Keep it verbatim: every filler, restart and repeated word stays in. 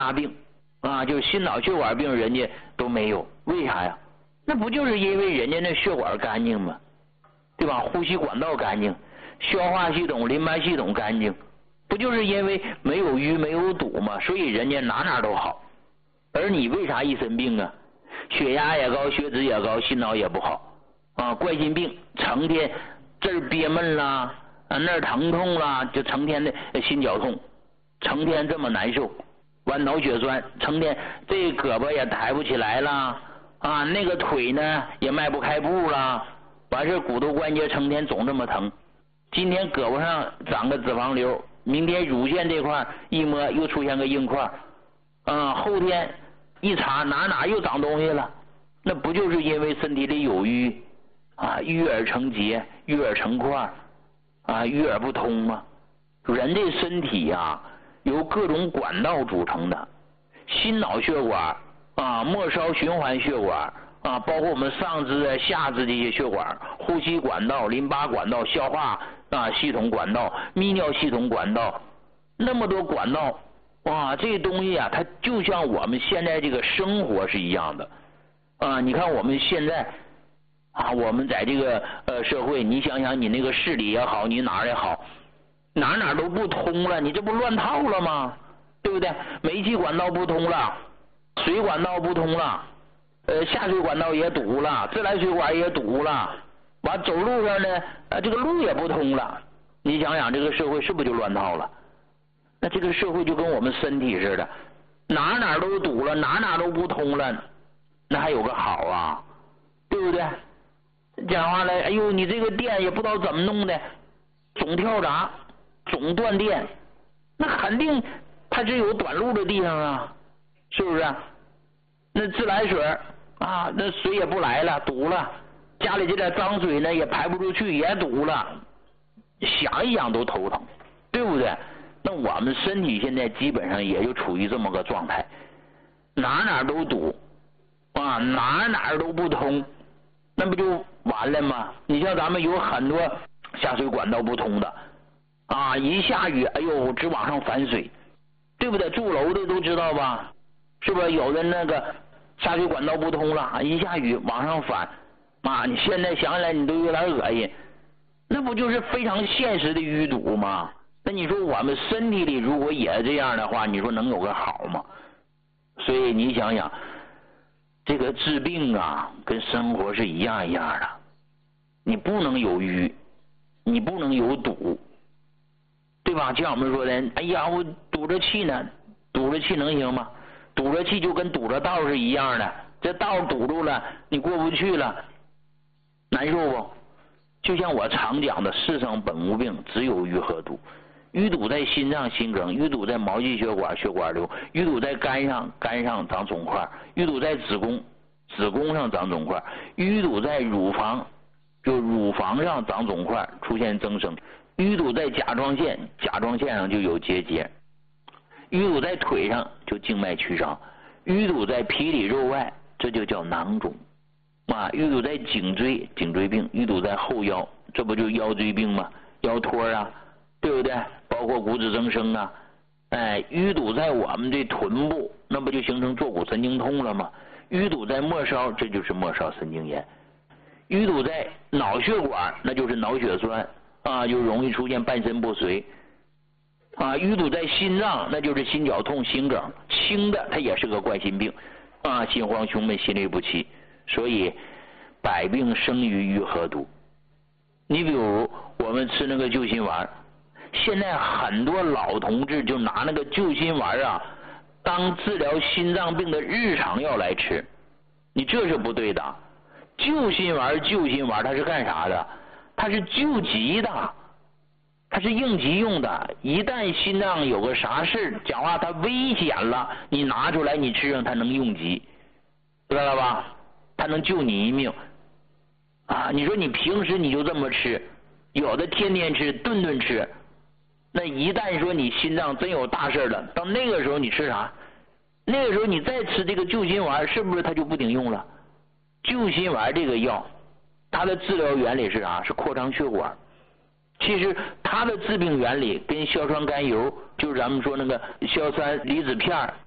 大病啊，就是心脑血管病，人家都没有，为啥呀？那不就是因为人家那血管干净吗？对吧？呼吸管道干净，消化系统、淋巴系统干净，不就是因为没有淤、没有堵吗？所以人家哪哪都好。而你为啥一身病啊？血压也高，血脂也高，心脑也不好啊，冠心病，成天这儿憋闷啦，啊那儿疼痛啦，就成天的心绞痛，成天这么难受，完脑血栓，成天这胳膊也抬不起来啦，啊那个腿呢也迈不开步啦，完事骨头关节成天总这么疼，今天胳膊上长个脂肪瘤，明天乳腺这块一摸又出现个硬块，啊后天一查哪哪又长东西了，那不就是因为身体里有淤啊，淤而成结，淤而成块啊，淤而不通吗？人这身体呀、啊、由各种管道组成的，心脑血管啊，末梢循环血管啊，包括我们上肢啊下肢这些血管，呼吸管道、淋巴管道、消化啊系统管道、泌尿系统管道，那么多管道，哇，这东西啊它就像我们现在这个生活是一样的啊。你看我们现在啊，我们在这个呃社会，你想想你那个市里也好，你哪儿也好，哪哪都不通了，你这不乱套了吗？对不对？煤气管道不通了，水管道不通了，呃下水管道也堵了，自来水管也堵了，完走路上呢，呃这个路也不通了，你想想这个社会是不是就乱套了？那这个社会就跟我们身体似的，哪哪都堵了，哪哪都不通了，那还有个好啊，对不对？讲话了，哎呦，你这个电也不知道怎么弄的，总跳闸，总断电，那肯定它是有短路的地方啊，是不是？那自来水啊，那水也不来了，堵了，家里这点脏水呢也排不出去，也堵了，想一想都头疼，对不对？那我们身体现在基本上也就处于这么个状态，哪哪都堵啊，哪哪都不通，那不就完了吗？你像咱们有很多下水管道不通的啊，一下雨哎呦直往上反水，对不对？住楼的都知道吧，是不是？有的那个下水管道不通了，一下雨往上反啊，你现在想起来你都有点恶心，那不就是非常现实的淤堵吗？那你说我们身体里如果也这样的话，你说能有个好吗？所以你想想，这个治病啊跟生活是一样一样的，你不能有淤，你不能有堵，对吧？就像我们说的，哎呀我堵着气呢，堵着气能行吗？堵着气就跟堵着道是一样的，这道堵住了你过不去了，难受不？就像我常讲的，世上本无病，只有淤和堵。淤堵在心脏心梗，淤堵在毛细血管血管瘤，淤堵在肝上肝上长肿块，淤堵在子宫子宫上长肿块，淤堵在乳房就乳房上长肿块出现增生，淤堵在甲状腺甲状腺上就有结节，淤堵在腿上就静脉曲张，淤堵在皮里肉外这就叫囊肿啊，淤堵在颈椎颈椎病，淤堵在后腰这不就腰椎病吗？腰托啊，对不对？包括骨质增生啊，哎，淤堵在我们这臀部，那不就形成坐骨神经痛了吗？淤堵在末梢，这就是末梢神经炎；淤堵在脑血管，那就是脑血栓啊，就容易出现半身不遂啊；淤堵在心脏，那就是心绞痛、心梗，轻的它也是个冠心病啊，心慌、胸闷、心律不齐。所以百病生于淤和堵。你比如我们吃那个救心丸，现在很多老同志就拿那个救心丸啊当治疗心脏病的日常药来吃，你这是不对的。救心丸救心丸它是干啥的？它是救急的，它是应急用的，一旦心脏有个啥事讲话它危险了，你拿出来你吃上它能应急，知道了吧？它能救你一命啊！你说你平时你就这么吃，有的天天吃顿顿吃，那一旦说你心脏真有大事了，到那个时候你吃啥？那个时候你再吃这个救心丸，是不是它就不顶用了？救心丸这个药它的治疗原理是啥？是扩张血管。其实它的治病原理跟硝酸甘油，就是咱们说那个硝酸离子片